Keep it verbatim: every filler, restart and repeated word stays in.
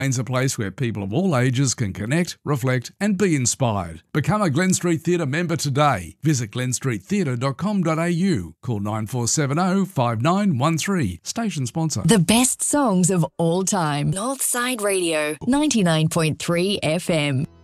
It's a place where people of all ages can connect, reflect and be inspired. Become a Glen Street Theatre member today. Visit glen street theatre dot com dot a u. Call nine four seven zero five nine one three. Station sponsor. The best songs of all time. Northside Radio, ninety-nine point three F M.